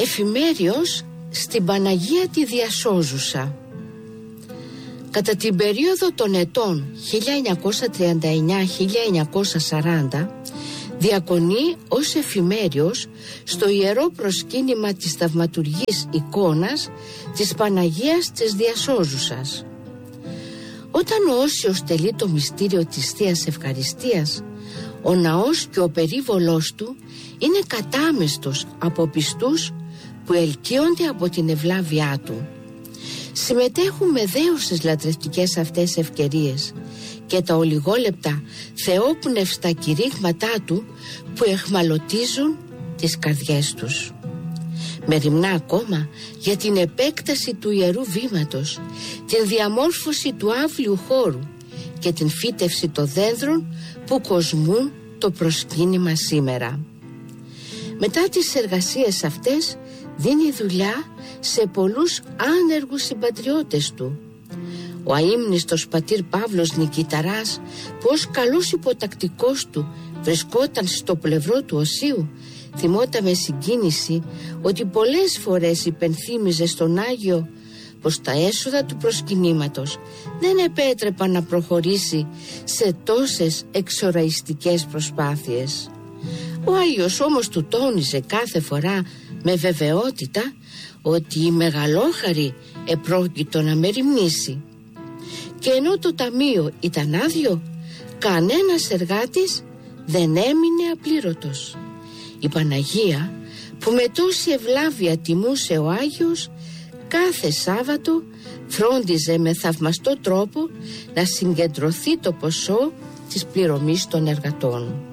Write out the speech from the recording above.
Εφημέριος στην Παναγία τη Διασώζουσα. Κατά την περίοδο των ετών 1939-1940 διακονεί ως εφημέριος στο Ιερό Προσκύνημα της Θαυματουργής Εικόνας της Παναγίας της Διασώζουσας. Όταν ο Όσιος τελεί το μυστήριο της Θείας Ευχαριστίας, ο ναός και ο περίβολός του είναι κατάμεστος από πιστούς που ελκύονται από την ευλάβειά του. Συμμετέχουν με δέουσες λατρευτικές αυτές ευκαιρίες και τα ολιγόλεπτα θεόπνευστα κηρύγματά του που εχμαλωτίζουν τις καρδιές τους. Μεριμνά ακόμα για την επέκταση του Ιερού Βήματος, την διαμόρφωση του άβλιου χώρου και την φύτευση των δένδρων που κοσμούν το προσκύνημα σήμερα. Μετά τις εργασίες αυτές δίνει δουλειά σε πολλούς άνεργους συμπατριώτες του. Ο αείμνηστος πατήρ Παύλος Νικηταράς, που ως καλός υποτακτικός του βρισκόταν στο πλευρό του Οσίου, θυμόταν με συγκίνηση ότι πολλές φορές υπενθύμιζε στον Άγιο πως τα έσοδα του προσκυνήματος δεν επέτρεπαν να προχωρήσει σε τόσες εξοραϊστικές προσπάθειες. Ο Άγιος όμως του τόνιζε κάθε φορά με βεβαιότητα ότι η μεγαλόχαρη επρόκειτο να μεριμνήσει. Και ενώ το ταμείο ήταν άδειο, κανένας εργάτης δεν έμεινε απλήρωτος. Η Παναγία, που με τόση ευλάβεια τιμούσε ο Άγιος, κάθε Σάββατο φρόντιζε με θαυμαστό τρόπο να συγκεντρωθεί το ποσό της πληρωμής των εργατών.